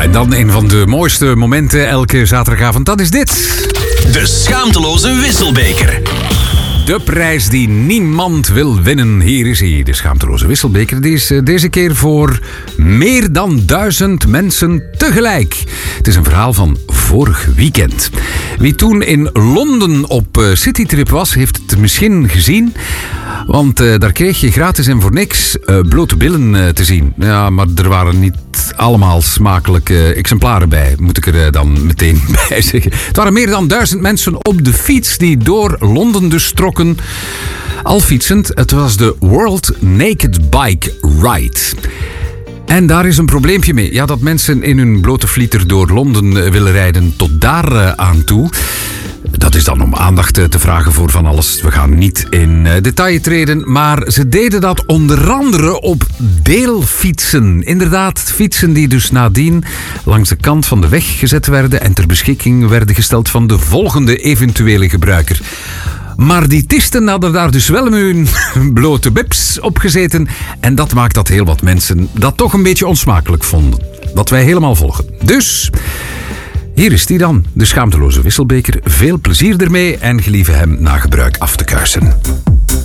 Ja, en dan een van de mooiste momenten elke zaterdagavond, dat is dit. De schaamteloze wisselbeker. De prijs die niemand wil winnen. Hier is hij, de schaamteloze wisselbeker. Die is deze keer voor meer dan 1000 mensen tegelijk. Het is een verhaal van vorig weekend. Wie toen in Londen op citytrip was, heeft het misschien gezien. Want daar kreeg je gratis en voor niks blote billen te zien. Ja, maar er waren niet allemaal smakelijke exemplaren bij, moet ik er dan meteen bij zeggen. Het waren meer dan 1000 mensen op de fiets die door Londen dus trokken. Al fietsend, het was de World Naked Bike Ride. En daar is een probleempje mee. Ja, dat mensen in hun blote flieter door Londen willen rijden tot daar aan toe. Dat is dan om aandacht te vragen voor van alles. We gaan niet in detail treden, maar ze deden dat onder andere op deelfietsen. Inderdaad, fietsen die dus nadien langs de kant van de weg gezet werden en ter beschikking werden gesteld van de volgende eventuele gebruiker. Maar die tisten hadden daar dus wel hun blote bips op gezeten. En dat maakt dat heel wat mensen dat toch een beetje onsmakelijk vonden. Wat wij helemaal volgen. Dus hier is die dan, de schaamteloze wisselbeker. Veel plezier ermee en gelieve hem na gebruik af te kuisen.